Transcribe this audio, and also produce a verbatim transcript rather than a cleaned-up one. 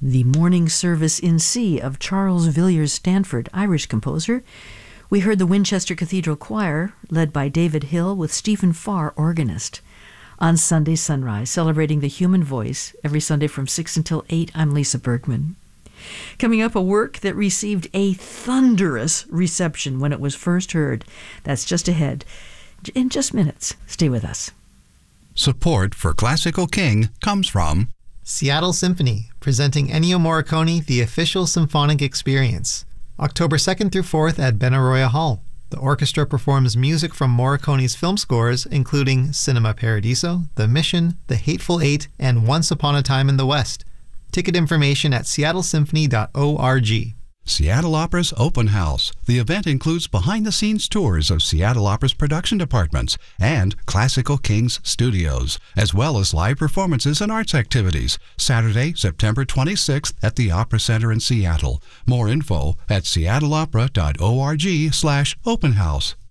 The Morning Service in C of Charles Villiers Stanford, Irish composer. We heard the Winchester Cathedral Choir, led by David Hill with Stephen Farr, organist. On Sunday Sunrise, celebrating the human voice, every Sunday from six until eight, I'm Lisa Bergman. Coming up, a work that received a thunderous reception when it was first heard. That's just ahead. In just minutes. Stay with us. Support for Classical King comes from Seattle Symphony, presenting Ennio Morricone, The Official Symphonic Experience. October second through fourth at Benaroya Hall. The orchestra performs music from Morricone's film scores, including Cinema Paradiso, The Mission, The Hateful Eight, and Once Upon a Time in the West. Ticket information at seattle symphony dot org. Seattle Opera's Open House. The event includes behind-the-scenes tours of Seattle Opera's production departments and Classical Kings studios, as well as live performances and arts activities. Saturday, September twenty-sixth at the Opera Center in Seattle. More info at seattle opera dot org slash open house.